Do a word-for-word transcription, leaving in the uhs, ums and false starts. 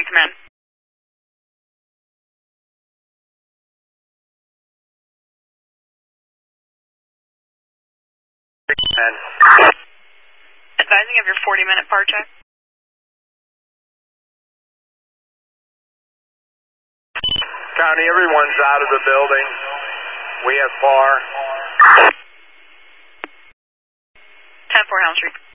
command. Advising of your forty minute par check. County, everyone's out of the building. We have par. ten four Helm Street.